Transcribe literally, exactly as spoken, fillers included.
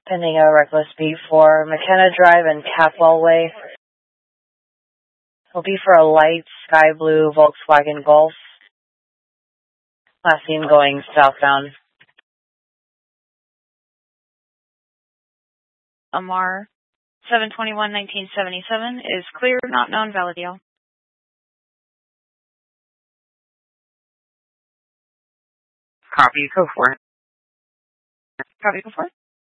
pending a reckless speed for McKenna Drive and Capwell Way. It'll be for a light sky blue Volkswagen Golf. Last seen going southbound. Amar seven twenty-one nineteen seventy-seven is clear, not known, valid deal. Copy, go for it. Copy, go for it.